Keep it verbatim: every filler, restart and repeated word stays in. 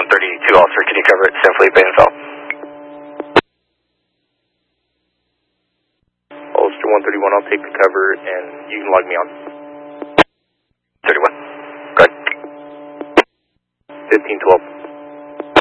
one thirty-two officer, can you cover it? San Felipe Info. Ulster one thirty-one, I'll take the cover and you can log me on. thirty-one. Go ahead. fifteen twelve.